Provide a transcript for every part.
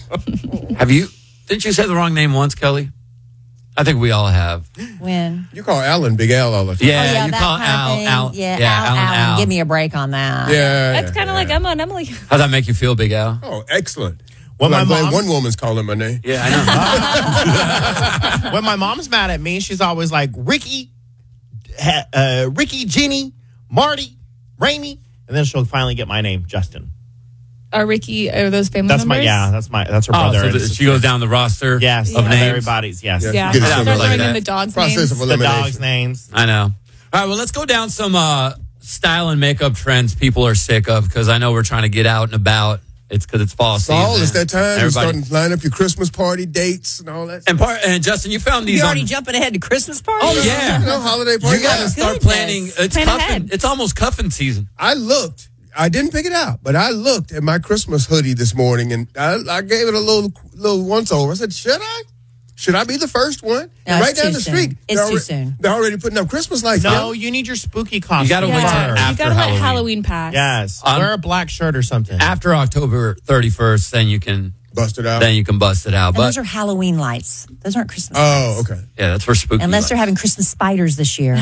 Didn't you say the wrong name once, Kelly? I think we all have. When? You call Alan Big Al all the time. Yeah, you that call kind of Al. thing. Alan. Alan. Give me a break on that. Yeah. That's kind of like Emma and Emily. How's that make you feel, Big Al? Oh, excellent. When I'm my glad mom- one woman's calling my name. Yeah, I know. When my mom's mad at me, she's always like, Ricky, Jenny, Marty, Raimi. And then she'll finally get my name, Justin. Ricky, are those family That's members? that's her brother. So she goes down the roster Yes, of names. everybody's, yes. Yeah. Get it Start something like learning that. the dogs' Process names. of The elimination. dogs' names. I know. All right, well, let's go down some style and makeup trends people are sick of, because I know we're trying to get out and about. It's because it's fall season. Fall, it's that time. You're Everybody. starting to line up your Christmas party dates and all that. And Justin, you found these You on. already jumping ahead to Christmas party? Oh, yeah. You know, holiday party. You got to Yeah. start Goodness. planning. It's Plan cuffing. ahead. It's almost cuffing season. I looked. I didn't pick it out, but I looked at my Christmas hoodie this morning, and I gave it a little once over. I said, should I? Should I be the first one? No, And it's right down too the soon. street. It's too soon. They're already putting up Christmas lights. No, you need your spooky costume. You got to wait till after You got to let Halloween. Halloween pass. Yes. Wear a black shirt or something. After October 31st, then you can Bust it out. bust it out. And But those are Halloween lights. Those aren't Christmas Oh, lights. okay. yeah, that's for spooky. Unless lights. they're having Christmas spiders this year.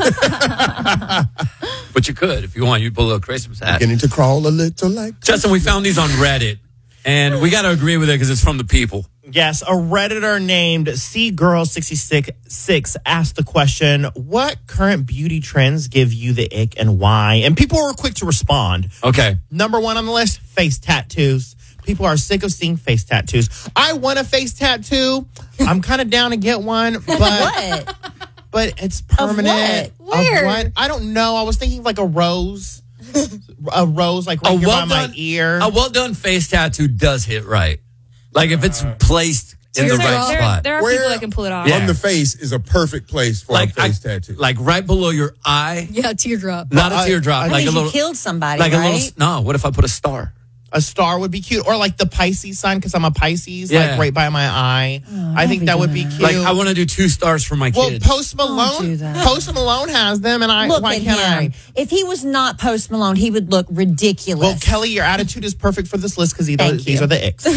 But you could if you want. You pull a little Christmas hat. Beginning to crawl a little like. Justin, we found these on Reddit, and we got to agree with it because it's from the people. Yes, a Redditor named CGirl66 asked the question, what current beauty trends give you the ick and why? And people were quick to respond. Okay. Number one on the list, face tattoos. People are sick of seeing face tattoos. I want a face tattoo. I'm kind of down to get one, but What? but it's permanent. what? Of Where? what? I don't know. I was thinking like a rose. A rose like right here by my ear. A well done face tattoo does hit right. Like if it's placed in the right spot. There are Where- people that can pull it off. Yeah. On the face is a perfect place for a face tattoo. Like right below your eye. Yeah, teardrop. Not a teardrop. That like a means little. you killed somebody, like right? a little. No, what if I put a star? A star would be cute. Or like the Pisces sign, because I'm a Pisces, Yeah. like right by my eye. I think that would be cute. Like I want to do 2 stars for my well, kids. Post do Malone. that. Post Malone has them, and Look why at can't him. If he was not Post Malone, he would look ridiculous. Well, Kelly, your attitude is perfect for this list because Thank these you. are the icks.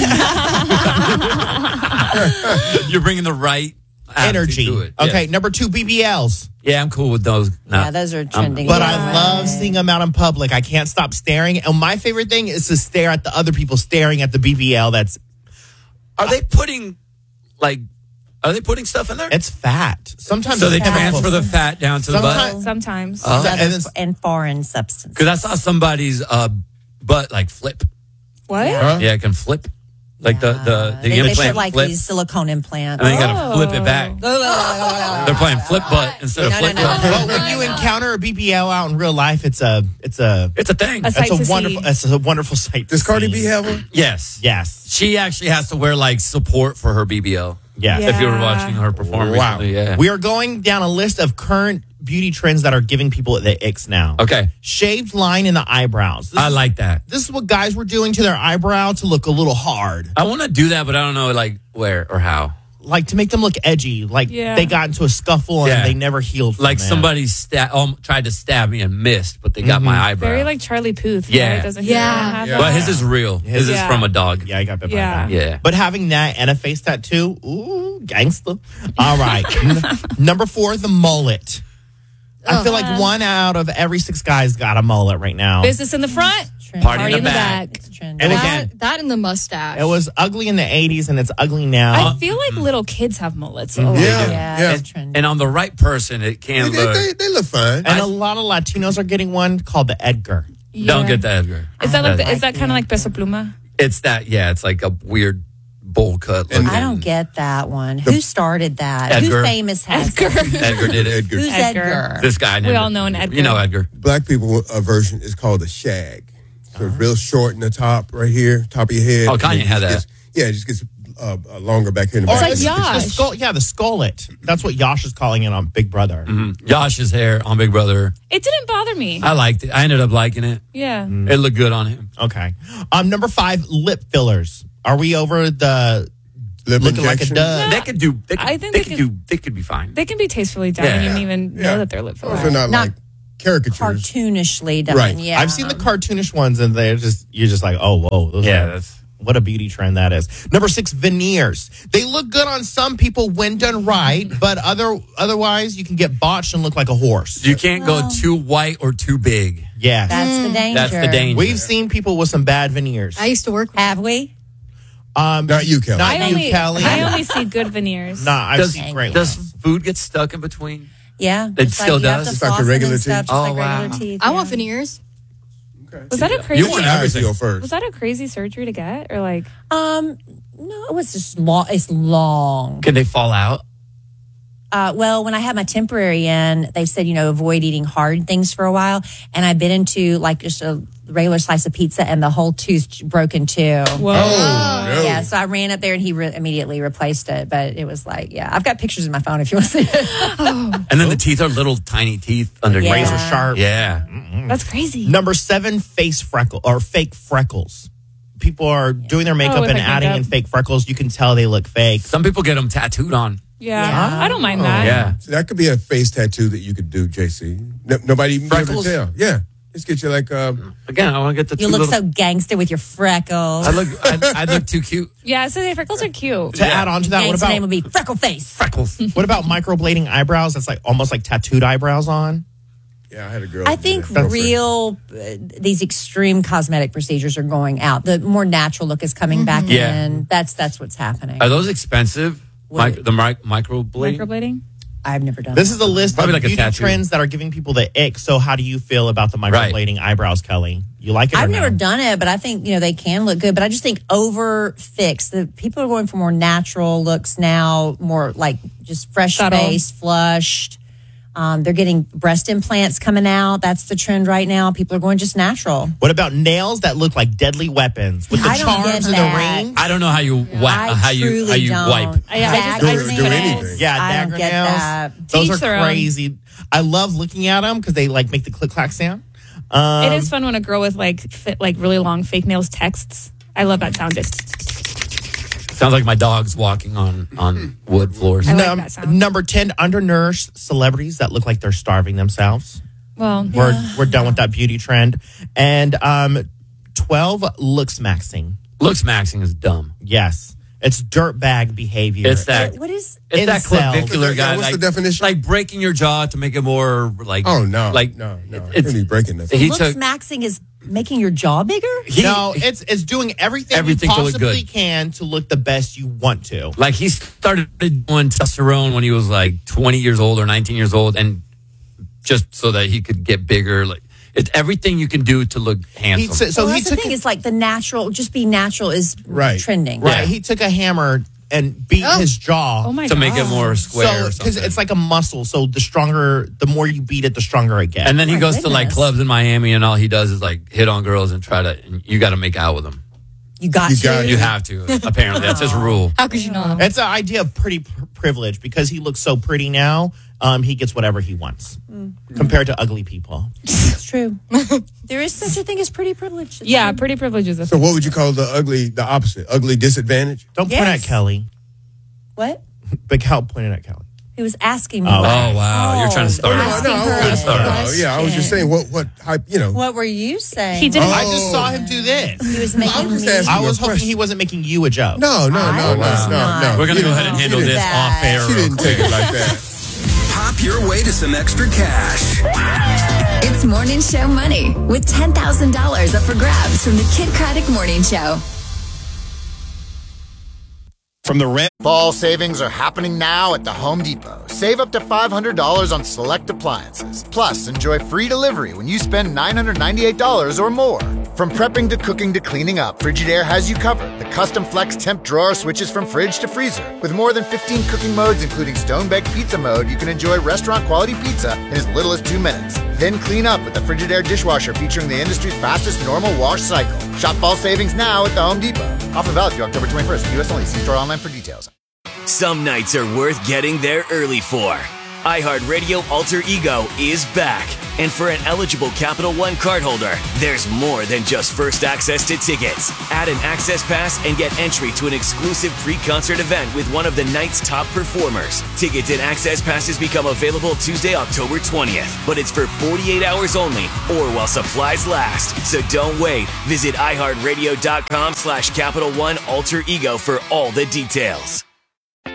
You're bringing the right attitude Energy. to it. Okay, Yeah. number 2, BBLs. Yeah, I'm cool with those. No. yeah, those are trending. But Yeah. I love seeing them out in public. I can't stop staring. And my favorite thing is to stare at the other people staring at the BBL. Are they putting stuff in there? It's fat. Sometimes So they it's chemicals. transfer the fat down to the butt? Sometimes. and foreign substances. Because I saw somebody's butt like flip. What? Yeah. Yeah, it can flip. Like the They implant put like flip. these silicone implants. And then you got to flip it back. They're playing flip butt instead of No, flip no, butt. no. But when you encounter a BBL out in real life, it's a It's a thing. A sight to see. wonderful sight. Does to Cardi see. B have one? Yes. Yes. She actually has to wear like support for her BBL. Yes. If you were Yeah. watching her perform Wow. recently, yeah. We are going down a list of current beauty trends that are giving people the icks now. Okay. Shaved line in the eyebrows. I like that. This is what guys were doing to their eyebrow to look a little hard. I want to do that, but I don't know like where or how. Like to make them look edgy. Like Yeah. they got into a scuffle and Yeah. they never healed from Like it. somebody tried to stab me and missed, but they got my eyebrow. Very like Charlie Puth. Yeah. Right? Doesn't Yeah. He have Yeah. But his is real. His is Yeah. from a dog. Yeah, I got bit by Yeah. that. Yeah. But having that and a face tattoo, ooh, gangster. All right. Number 4, the mullet. I feel like 1 out of every 6 guys got a mullet right now. Business in the front. Party in the back. It's trending. And again, That and the mustache. it was ugly in the 80s and it's ugly now. I feel like little kids have mullets. Yeah. Yeah, it's And, trending. and on the right person, it can look. They look fine. And a lot of Latinos are getting one called the Edgar. Don't get that, Edgar. Is that like? That's- Is that kind of like Peso Pluma? It's that. Yeah, it's like a weird bowl cut. And- I don't get that one. Who started that? Edgar. Who famous has it? Edgar did it. Edgar. Who's Edgar. Edgar? This guy. We all know an Edgar. You know Edgar. Black people version is called a shag. So it's real short in the top, right here, top of your head. Oh, Kanye And it had just that. Gets, it just gets longer back here in the back. like It's- Yash. The skull, yeah, the skullet. That's what Yash is calling it on Big Brother. Josh's hair on Big Brother. It didn't bother me. I liked it. I ended up liking it. Yeah. It looked good on him. Okay. Number 5, lip fillers. Are we over the Lip looking like a injection. dud? They could do. They could, I think they they could could- do. They could be fine. They can be tastefully done, Yeah. and you don't even know Yeah. that they're lip Those are fillers. not, Not like caricatures. Cartoonishly done. Right. Yeah. I've seen the cartoonish ones and you're just like, oh, whoa. Those Yeah, are- that's. What a beauty trend that is. Number 6, veneers. They look good on some people when done right, but otherwise you can get botched and look like a horse. You can't go too white or too big. Yes. That's the danger. That's the danger. We've seen people with some bad veneers. I used to work with Have we? Not you, Kelly. Not you, Kelly. I only see good veneers. Nah, I've seen great Does ones. food get stuck in between? Yeah. It still you have does? to It's like the floss it regular and stuff, teeth? just like Oh, wow. regular teeth. I yeah. want veneers. Was that a crazy? You want Eyes everything. go first. Was that a crazy surgery to get, or like? No, it was just long. It's long. Can they fall out? Well, when I had my temporary in, they said, avoid eating hard things for a while. And I bit into like just a regular slice of pizza and the whole tooth broke in two. Whoa. Oh, no. Yeah, so I ran up there and he immediately replaced it. But it was like, yeah, I've got pictures in my phone if you want to see it. And then the teeth are little tiny teeth underneath. Yeah. Razor sharp. Yeah. That's crazy. Number 7, face freckle or fake freckles. People are doing their makeup with and like adding makeup. in fake freckles. You can tell they look fake. Some people get them tattooed on. Yeah, I don't mind that. Yeah. So that could be a face tattoo that you could do, JC. Nobody even be able to Freckles? tell. Yeah. Just get you like, Again, I want to get the You two look little. so gangster with your freckles. I look too cute. Yeah, so the freckles are cute. To add on to that, Gangster name would be Freckle Face. Freckles. what about microblading eyebrows? That's like almost like tattooed eyebrows on. yeah, I had a girl. I do think that. these extreme cosmetic procedures are going out. The more natural look is coming back Yeah. in. That's what's happening. Are those expensive? What? The microblading? Microblading. I've never done This that. is a list Probably of like a beauty tattoo. trends that are giving people the ick. So how do you feel about the Right. microblading eyebrows, Kelly? You like it or I've no? never done it, but I think, they can look good. But I just think over fixed. The people are going for more natural looks now, more like just fresh Subtle. face, flushed. They're getting breast implants coming out. That's the trend right now. People are going just natural. What about nails that look like deadly weapons with the I don't get charms and the that. rings? I don't know how you wipe. I How you truly don't. wipe. I Do just anything. Yeah, I dagger don't get nails. that. Those To are each their own. crazy. I love looking at them because they like make the click clack sound. It is fun when a girl with like really long fake nails texts. I love that sound. Sounds like my dog's walking on wood floors. I like that sound. Number 10, undernourished celebrities that look like they're starving themselves. Well, We're done with that beauty trend. And 12, looks maxing. Looks maxing is dumb. Yes. It's dirtbag behavior. It's that. What is? It's that Incel. clavicular Yeah, guy. what's like, the definition? Like breaking your jaw to make it more like. Oh, no. Like no. It's, It's breaking nothing. he Looks took. maxing is making your jaw bigger? No, it's doing everything Everything you to look possibly good. can to look the best you want to. Like he started doing testosterone when he was like 20 years old or 19 years old, and just so that he could get bigger. Like it's everything you can do to look handsome. So Well, he that's the took thing. It's like the natural, just be natural is Right. trending. right. Yeah. He took a hammer and beat his jaw. oh my to god. make it more square. or because something. it's like a muscle. So the more you beat it, the stronger it gets. And then he My goes to like goodness. clubs in Miami, and all he does is like hit on girls and try to. And you got to make out with them. You got You to. got You have to. Apparently, that's his rule. How could you not? It's an idea of pretty privilege because he looks so pretty now. He gets whatever he wants compared to ugly people. It's true. There is such a thing as pretty privilege. It's Yeah, true. pretty privileges. So what would you call the opposite? Ugly disadvantage? Don't point Yes. at Kelly. What? Big help pointing at Kelly. He was asking me. Oh, what- wow. You're trying to start. asking No, her I was- a no, yeah, I was just saying what hype, What were you saying? He didn't. I just saw him do this. He was making I was just me. asking- I was a hoping question. he wasn't making you a joke. No. not. We're gonna go You ahead and didn't- handle she this didn't- off air. She didn't take it like that. Pop your way to some extra cash. It's Morning Show Money with $10,000 up for grabs from the Kid Craddock Morning Show. From the rent. Fall savings are happening now at the Home Depot. Save up to $500 on select appliances. Plus, enjoy free delivery when you spend $998 or more. From prepping to cooking to cleaning up, Frigidaire has you covered. The custom flex temp drawer switches from fridge to freezer. With more than 15 cooking modes, including stone-baked pizza mode, you can enjoy restaurant-quality pizza in as little as 2 minutes. Then clean up with the Frigidaire dishwasher featuring the industry's fastest normal wash cycle. Shop fall savings now at the Home Depot. Offer valid through October 21st. U.S. only. See store online for details. Some nights are worth getting there early for. iHeartRadio Alter Ego is back. And for an eligible Capital One cardholder, there's more than just first access to tickets. Add an access pass and get entry to an exclusive pre-concert event with one of the night's top performers. Tickets and access passes become available Tuesday, October 20th, but it's for 48 hours only or while supplies last. So don't wait. Visit iHeartRadio.com/Capital One Alter Ego for all the details.